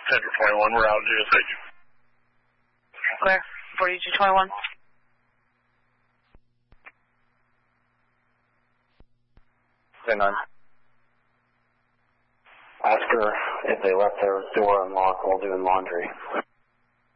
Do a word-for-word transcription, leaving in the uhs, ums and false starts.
Central twenty-one, we're out of G S H. Clear. forty-two twenty-one. ten nine. Ask her if they left their door unlocked while doing laundry.